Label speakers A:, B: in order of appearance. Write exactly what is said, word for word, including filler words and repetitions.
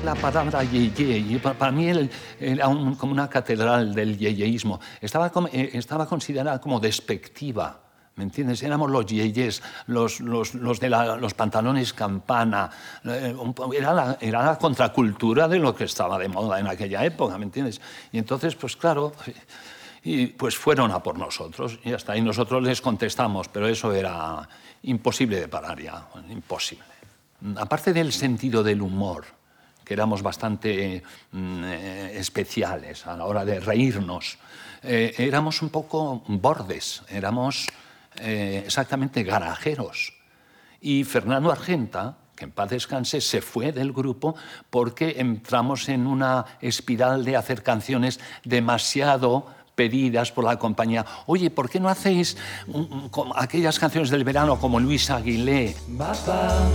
A: la palabra yeye, y pa- para mí él era un- como una catedral del yeyeísmo. Estaba, como- eh, estaba considerada como despectiva. ¿Me entiendes? Éramos los yeyes, los, los, los de la- los pantalones campana. eh, un po- Era la, era la contracultura de lo que estaba de moda en aquella época, ¿me entiendes? Y entonces, pues claro, y pues fueron a por nosotros y hasta ahí nosotros les contestamos, pero eso era imposible de parar ya, imposible. Aparte del sentido del humor, que éramos bastante mm, eh, especiales a la hora de reírnos, eh, éramos un poco bordes, éramos eh, exactamente garajeros. Y Fernando Argenta, que en paz descanse, se fue del grupo porque entramos en una espiral de hacer canciones demasiado pedidas por la compañía. Oye, ¿por qué no hacéis un- un- como aquellas canciones del verano como Luis Aguilé?